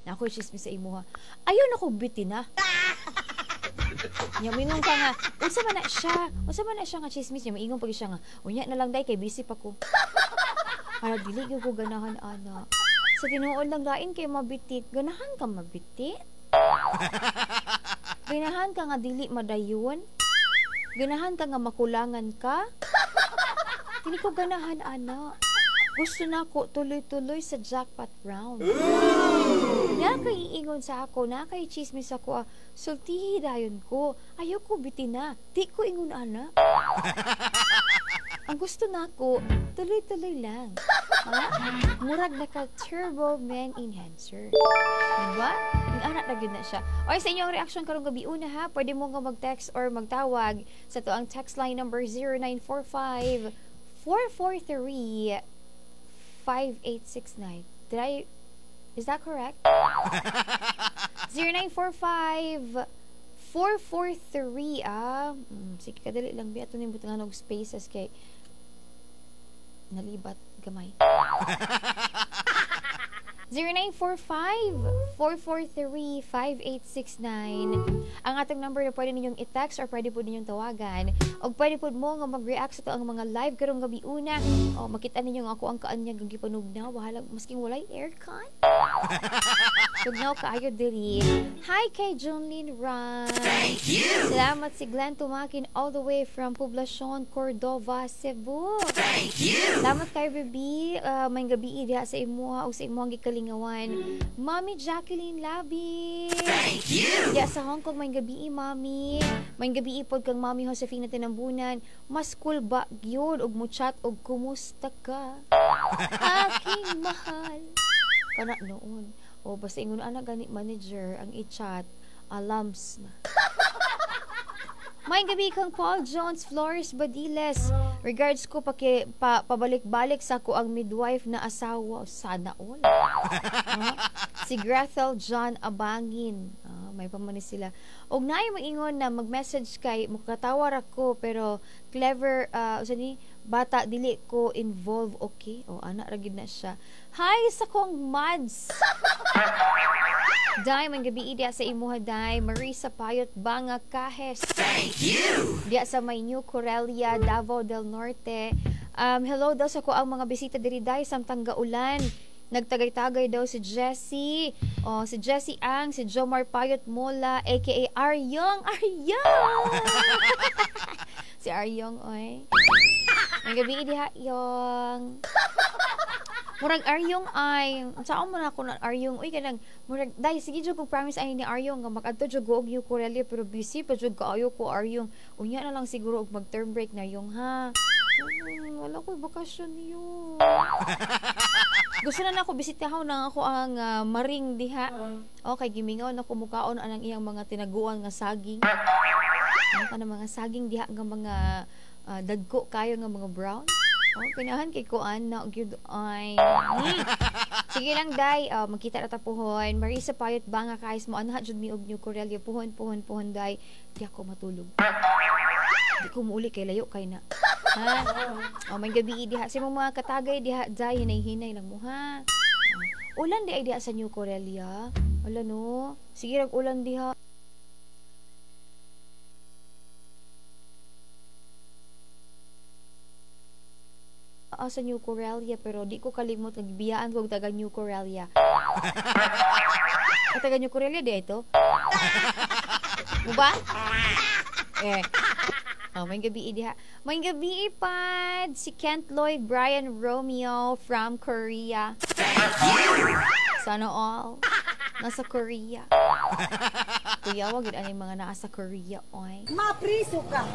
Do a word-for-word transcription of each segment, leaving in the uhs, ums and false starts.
Na ako chismis sa imo ha. Ayun ako bitin na. Nya mingon ka nga, unsa man na siya? Unsa man na siya nga chismis niya maingon pag siya nga. Unya na lang day kay busy pa ko. Para dili gyud ko ganahan ana. Sa tinuod lang lain kay mabitit. Ganahan ka mabitit? Ganahan ka nga dili madayon? Ganahan ka nga makulangan ka? Dili ko ganahan ana. Gusto na ko tuloy-tuloy sa jackpot round. Na kay iingon sa ako, na kay chismis ako, ah, sultihi dayon ko. Ayaw ko bitin na. Di ko ingon ana. Ang gusto na ko, tuloy-tuloy lang. Ha? Murag naka-turbo man enhancer. Diba? Ang anak na na siya. O sa inyong reaction karong gabi una ha, pwede mo nga mag-text or magtawag sa to ang text line number zero nine four five, four four three, five eight six nine. Did I, is that correct? zero nine four five, four four three, ah. Hmm, sige, kadali lang. Biya ito na yung butangan og spaces kay nalibat gamay. zero nine four five, four four three, five eight six nine. Ang atong number na pwede ninyong i-text or pwede po ninyong tawagan. O pwede po mo nga mag-react sa to ang mga live karong gabi una. O makita ninyo nga ako ang kaanyag ang gipanugnaw. Wahala, masking walay aircon. Tugnaw kaayo diri. Hi kay Junlyn Ran. Thank you! Salamat si Glenn Tumakin all the way from Poblacion, Cordova, Cebu. Thank you! Salamat kay Ruby. Uh, may gabi diha sa imuha o sa imuhang gikalingawan. Mommy Jacqueline Labi. Thank you! Diya sa Hong Kong, may gabi Mami. May gabi pod kang Mami Josefina Tinambunan. Mas cool ba gyud og mo chat og kumusta ka? Aking mahal. Kana noon. O basta ingon ana gani manager ang i-chat, alams na. May gabi kang Paul Jones Flores Badiles. Regards ko paki, pa, pabalik-balik sa ko ang midwife na asawa. Sana all. uh, si Grathel John Abangin. Uh, may pamanis sila. Og naay maingon na mag-message kay mukatawar ako pero clever uh, usa ni bata dili ko involve, okay? O anak ra gid na siya. Hi sa kong mads. Day, may gabi diya sa imuha, Day. Marisa Payot Banga Kahes. Thank you! Diya sa may New Corelia, Davao del Norte. Um, hello daw sa ko ang mga bisita diri, Day, samtang gaulan. Nagtagay-tagay daw si Jessie. Oh, si Jessie Ang, si Jomar Payot Mola, aka Aryong. Aryong! Si Aryong, oy. May gabi diha, Yung. Murag Aryong ay, saan mo na ako na Aryong, uy kanang, murag, dahil sige dyan kong promise ay ni Aryong, nga mag-adto dyan go og New Corelia, pero busy pa dyan kaayo ko Aryong, unya na lang siguro og mag-term break na yung ha. Hmm, wala ko'y bakasyon yun. Gusto na na ako, bisitahaw na ako ang uh, maring diha. Okay, gimingaw na kumukaon anang iyang mga tinaguan nga saging. Ano ka na mga saging diha nga mga uh, dagko kayo nga mga brown. Oh, pinahan kay kuan na gyud ay. Hmm. Sige lang day, uh, magkita na ta puhon. Marisa Payot Banga kais mo anha jud mi og New Corelia puhon puhon puhon day. Di ako matulog. Di ko muuli kay layo kay na. Ha? Oh, may gabi diha si mga katagay diha day hinay-hinay lang mo ha. Uh, ulan di ay diha sa New Corelia. Wala no. Sige rag ulan diha. Uh, sa New Corelia pero di ko kalimot nagbiyaan ko taga New Corelia. At taga New Corelia di ito. Uba? Eh. Oh, may gabi diha. May gabi pad si Kent Lloyd Brian Romeo from Korea. Sana all nasa Korea. Kuya, wag yun ano yung mga nasa Korea, oy. Mapriso ka!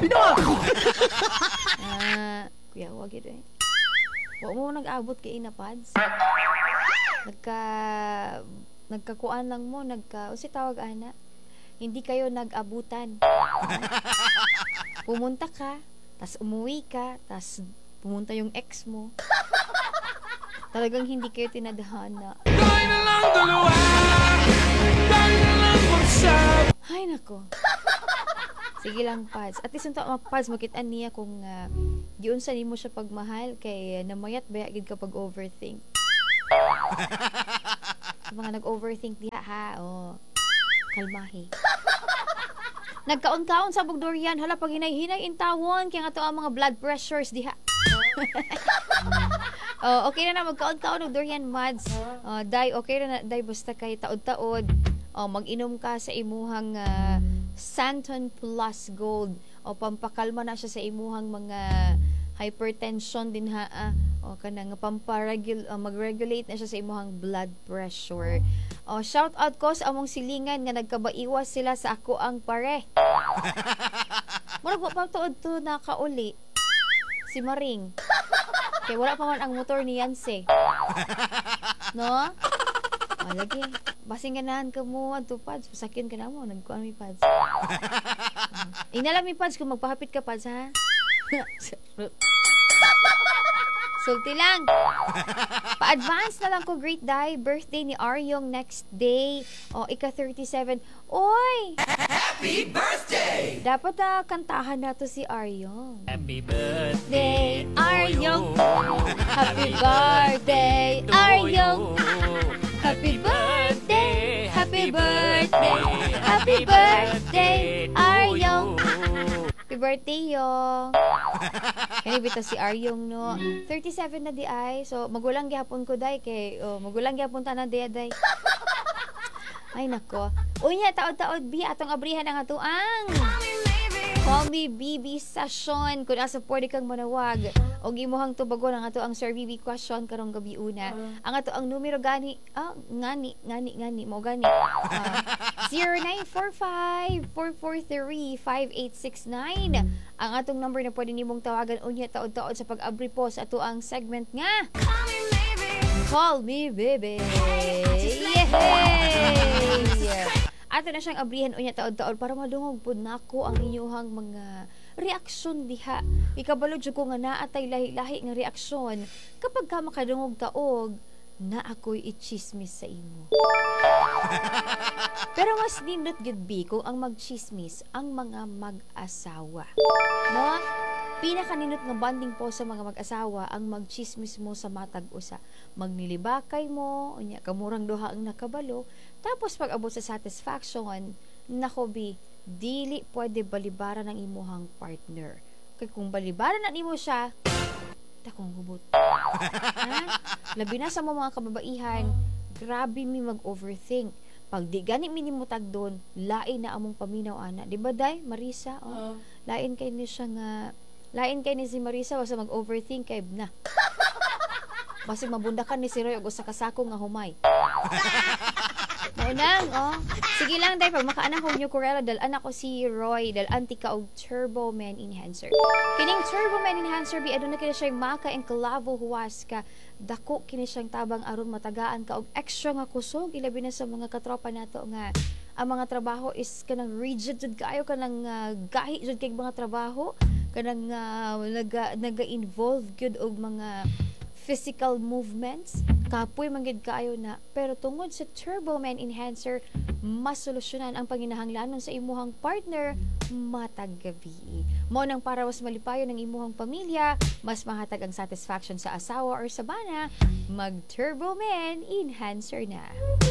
Ah, kuya, wag yun eh. Huwag mo nag-abot kay Inapads. Nagka... Nagkakuan lang mo, nagka... O si tawag, ana? Hindi kayo nag-abutan. Pumunta ka, tas umuwi ka, tas pumunta yung ex mo. Talagang hindi kayo tinadhana. Tayo na lang dalawa! Tayo na lang mag-sab! Ay, nako. Sige lang, Pads. At least unta Pads, makitaan niya kung uh, diyon sa nimo siya pagmahal kay uh, namayat ba gid kapag overthink. Sa mga nag-overthink diha ha. Oh. Kalmahi. Nagkaon-kaon sa bugdurian. Hala, pag hinay-hinay in tawon. Kaya nga to ang mga blood pressures diha. Oh, okay na na magkaon-kaon og durian mads. Oh, day okay na na day basta kay taod-taod. Oh, mag-inom ka sa imuhang uh, Santon Plus Gold. O pampakalma na siya sa imuhang mga hypertension din ha. Ah. O kanang pamparegul uh, mag-regulate na siya sa imuhang blood pressure. O shout out ko sa among silingan nga nagkabaiwas sila sa ako ang pare. Murag wa pa tuod to nakauli. Si Maring. Kaya wala pa man ang motor ni Yanse. No? O, lagi. Basing ganahan ka mo, adto pads. Pasakyan ka na mo. Nagkuhan mi pads. um, inalam mi pads kung magpahapit ka pads, ha? Sulti lang. Pa-advance na lang ko, great day. Birthday ni Aryong next day. O, ika thirty-seven. Oy! Happy birthday! Dapat na kantahan na to si Aryong. Happy birthday, Day, Aryong. Happy birthday, Aryong. Happy birthday, happy birthday, happy birthday, Aryong. Happy birthday, yo. Kaya bitaw si Aryong, no. thirty-seven na di ay. So, magulang gyapon ko, day. Kay, oh, magulang gyapon ta na di, day. Ay, nako. Unya, taod-taod, bi, atong abrihan ang atuang. Call me B B session kung asa pwede kang manawag og imuhang tubagon ang ato ang Sir B B question karong gabi una. Ang ato ang numero gani ah ngani ngani ngani mo gani uh, zero nine four five, four four three, five eight six nine ang atong number na pwede nimong tawagan unya taod-taod sa pag-abri po sa ato ang segment nga Call Me Baby. Yay! Ato na siyang abrihan unya taod-taod para madungog pud nako ang inyuhang mga reaksyon diha. Ikabalo jud ko nga naatay lahi-lahi nga reaksyon kapag ka makadungog taog na ako'y i-chismis sa imo. Pero mas nindot gud bi kung ang mag-chismis ang mga mag-asawa. No? Pinakanindot nga bonding po sa mga mag-asawa ang mag-chismis mo sa matag usa. Magnilibakay mo, unya kamurang duha ang nakabalo. Tapos pag abot sa satisfaction, nako bi, dili pwede balibaran ang imuhang partner. Kaya kung balibaran na nimo siya, takong hubot. Ha? Labi na sa mga kababaihan, grabe mi mag-overthink. Pag di gani minimutag doon, lain na among paminaw ana. Di ba day, Marisa? Oh, uh. Lain kay ni siya nga, lain kay ni si Marisa, basta mag-overthink kay na. Basta mabundakan ni si Roy og usa ka sako nga humay. Maunang, oh. Sige lang, day, pag makaanang ko New Corella, dalan ako si Roy, dalan tika og Turbo Man Enhancer. Kining Turbo Man Enhancer, bi aduna kini siyang maka and kalavo huwas ka. Dako kini siyang tabang aron matagaan ka og extra nga kusog, ilabi na sa mga katropa nato nga ang mga trabaho is kanang rigid jud kaayo, kanang uh, gahi jud kay mga trabaho, kanang uh, naga naga-involve gyud og mga physical movements, kapoy manggid kaayo na, pero tungod sa Turbo Man Enhancer, mas solusyonan ang panginahanglanon sa imuhang partner matag gabi. Mo nang para mas malipayon ng imuhang pamilya, mas mahatag ang satisfaction sa asawa or sa bana, mag Turbo Man Enhancer na.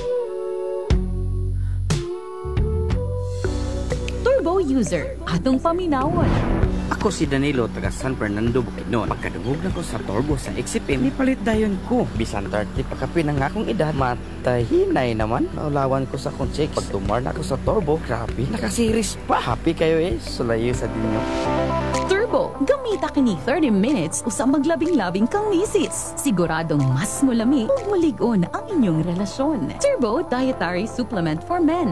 Turbo user, atong paminawon. Ako si Danilo, taga San Fernando, Bukidnon. Pagkadungog na ko sa turbo sa Exipim, nipalit dayon ko. Bisan thirty pagkapin ang akong edad, matahinay naman. Naulawan ko sa akong chicks. Pag tumar na ako sa turbo, grabe, nakasiris pa. Happy kayo eh, sulayo sa dinyo. Turbo, gamita kini thirty minutes usang maglabing-labing kang misis. Siguradong mas mulami ug maligon ang inyong relasyon. Turbo Dietary Supplement for Men.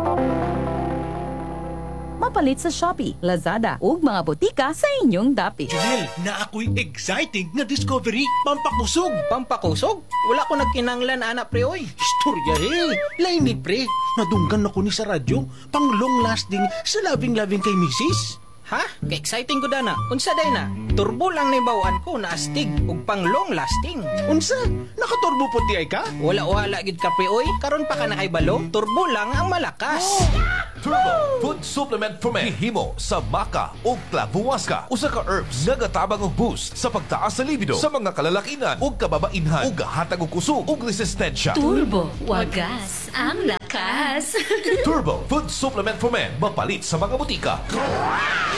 Mapalit sa Shopee, Lazada ug mga botika sa inyong dapit. Janelle, na ako'y exciting na discovery. Pampakusog. Pampakusog? Wala ko nagkinanglan, anak pre, oy. Istorya eh. Lain ni pre. Nadunggan ako ni sa radyo. Pang long lasting sa loving-loving kay misis. Ha? Ka-exciting ko dana. Unsa day na? Turbo lang na bawaan ko na astig ug pang long lasting. Unsa? Nakaturbo puti ay ka? Wala wala gid ka pre, oy. Karon pa ka na kay balo. Turbo lang ang malakas. Oh. Turbo Food Supplement for Men gihimo sa maca ug clavuasca, usa ka herbs nga gatabang og boost sa pagtaas sa libido sa mga kalalakinan ug kababainhan ug gahatag og kusog ug resistensya. Turbo, wagas ang lakas. Turbo Food Supplement for Men mapalit sa mga butika.